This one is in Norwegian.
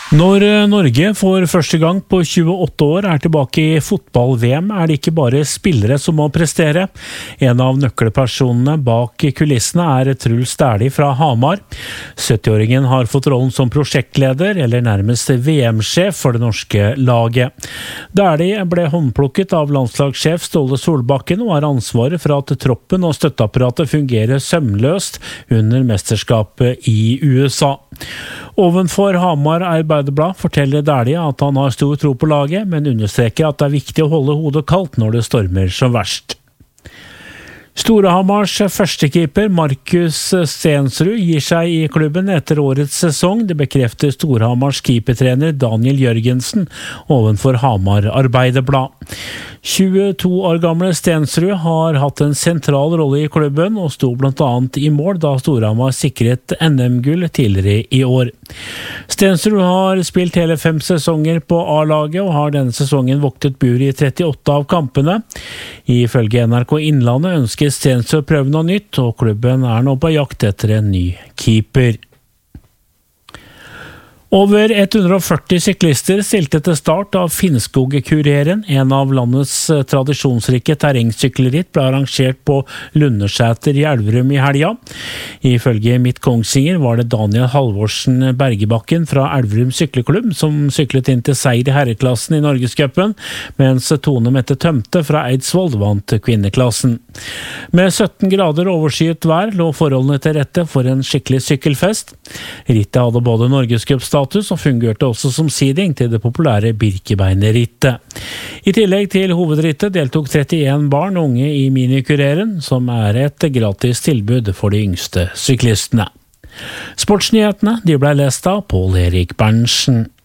Når Norge for første gang på 28 år tilbake i fotball-VM, det ikke bare spillere som må prestere. En av nøkkelpersonene bak kulissene Truls Dæhlie fra Hamar. 70-åringen har fått rollen som prosjektleder, eller nærmest VM-sjef for det norske laget. Dæhlie ble håndplukket av landslagssjef Ståle Solbakken og har ansvaret for at troppen og støtteapparatet fungerer sømløst under mesterskapet i USA. Ovenfor Hamar Arbeiderblad forteller Dæhlie at han har stor tro på laget, men understreker at det viktig å holde hodet kaldt når det stormer som verst. Storhamars førstekeeper Markus Stensrud gir seg i klubben etter årets sesong. Det bekrefter Storhamars keepertrener Daniel Jørgensen ovenfor Hamar Arbeiderblad. 22 år gamle Stensrud har hatt en sentral rolle i klubben og sto blant annet i mål da Storhamar sikret NM-gull tidligere i år. Stensrud har spilt hele 5 sesonger på A-laget og har denne sesongen voktet bur i 38 av kampene. Ifølge NRK Innlandet ønsker Stensrud å prøve noe nytt, og klubben nå på jakt etter en ny keeper. Over 140 syklister stilte til start av Finnskog-kureren. En av landets tradisjonsrike terrengsykkelritt ble arrangert på Lundersæter i Elverum i helga. Ifølge Midt Kongsvinger var det Daniel Halvorsen Bergebakken fra Elverum sykleklubb som syklet inn til seier i herreklassen i Norgescupen, mens Tone Mette Tømte fra Eidsvoll vant kvinneklassen. Med 17 grader overskyet vær lå forholdene til rette for en skikkelig sykkelfest. Rittet hadde både Norgescupstatus og fungerte også som seeding til det populære Birkebeinerrittet. I tillegg til hovedrittet deltok 31 barn og unge i minikureren, som et gratis tilbud for de yngste syklistene. Sportsnyhetene ble lest av Pål Erik Berntsen.